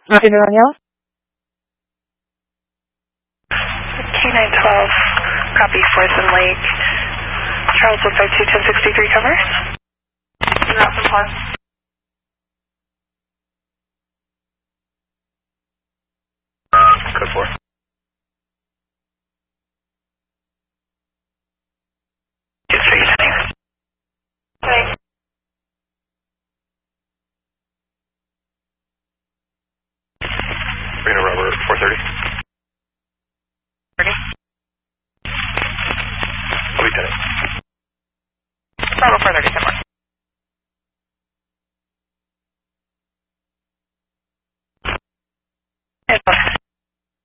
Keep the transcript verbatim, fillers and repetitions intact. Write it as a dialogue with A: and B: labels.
A: Roger, anyone else?
B: K nine twelve, copy Forson Lake. Charles one five two, ten sixty-three, cover. Route from Plus